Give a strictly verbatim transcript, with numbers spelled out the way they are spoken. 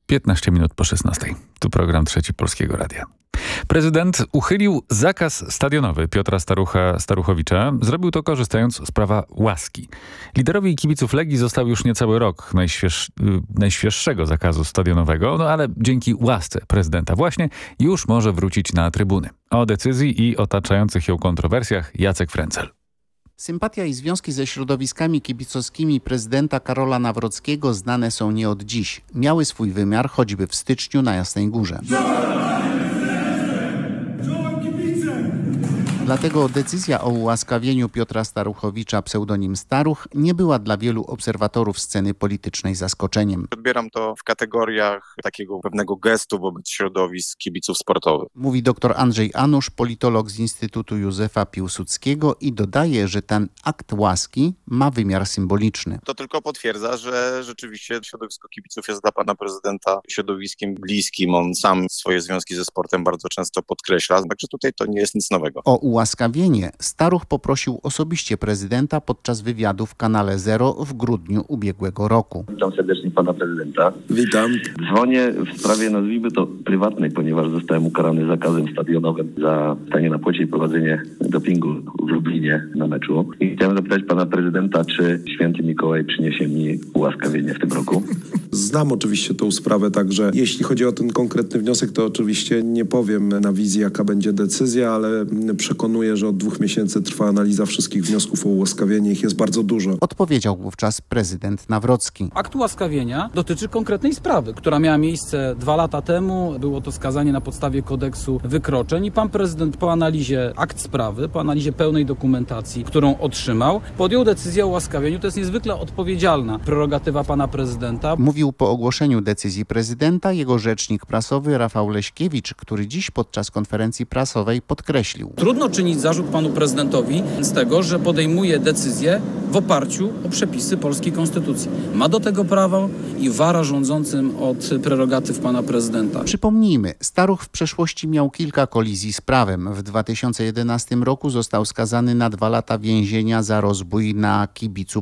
piętnaście minut po szesnastej. Tu program Trzeci Polskiego Radia. Prezydent uchylił zakaz stadionowy Piotra Starucha Staruchowicza. Zrobił to korzystając z prawa łaski. Liderowi kibiców Legii został już niecały rok najśwież, najświeższego zakazu stadionowego, no ale dzięki łasce prezydenta właśnie już może wrócić na trybuny. O decyzji i otaczających ją kontrowersjach Jacek Frencel. Sympatia i związki ze środowiskami kibicowskimi prezydenta Karola Nawrockiego znane są nie od dziś. Miały swój wymiar choćby w styczniu na Jasnej Górze. Dlatego decyzja o ułaskawieniu Piotra Staruchowicza, pseudonim Staruch, nie była dla wielu obserwatorów sceny politycznej zaskoczeniem. Odbieram to w kategoriach takiego pewnego gestu wobec środowisk kibiców sportowych. Mówi dr Andrzej Anusz, politolog z Instytutu Józefa Piłsudskiego i dodaje, że ten akt łaski ma wymiar symboliczny. To tylko potwierdza, że rzeczywiście środowisko kibiców jest dla pana prezydenta środowiskiem bliskim. On sam swoje związki ze sportem bardzo często podkreśla, także tutaj to nie jest nic nowego. O ułaskawienie Staruch poprosił osobiście prezydenta podczas wywiadu w kanale Zero w grudniu ubiegłego roku. Witam serdecznie pana prezydenta. Witam. Dzwonię w sprawie, nazwijmy to prywatnej, ponieważ zostałem ukarany zakazem stadionowym za stanie na płocie i prowadzenie dopingu w Lublinie na meczu. I chciałem zapytać pana prezydenta, czy święty Mikołaj przyniesie mi ułaskawienie w tym roku? Znam oczywiście tą sprawę, także jeśli chodzi o ten konkretny wniosek, to oczywiście nie powiem na wizji, jaka będzie decyzja, ale przekonuję, że od dwóch miesięcy trwa analiza wszystkich wniosków o ułaskawienie. Ich jest bardzo dużo. Odpowiedział wówczas prezydent Nawrocki. Akt ułaskawienia dotyczy konkretnej sprawy, która miała miejsce dwa lata temu. Było to skazanie na podstawie kodeksu wykroczeń i pan prezydent po analizie akt sprawy, po analizie pełnej dokumentacji, którą otrzymał, podjął decyzję o ułaskawieniu. To jest niezwykle odpowiedzialna prerogatywa pana prezydenta. Mówił po ogłoszeniu decyzji prezydenta jego rzecznik prasowy Rafał Leśkiewicz, który dziś podczas konferencji prasowej podkreślił. Trudno czynić zarzut panu prezydentowi z tego, że podejmuje decyzję w oparciu o przepisy polskiej konstytucji. Ma do tego prawo i wara rządzącym od prerogatyw pana prezydenta. Przypomnijmy, Staruch w przeszłości miał kilka kolizji z prawem. W dwa tysiące jedenastym roku został skazany na dwa lata więzienia za rozbój na kibicu